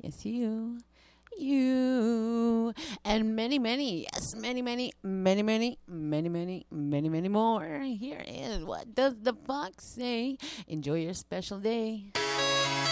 It's you, and yes, many more. Here is What Does the Fox Say? Enjoy your special day.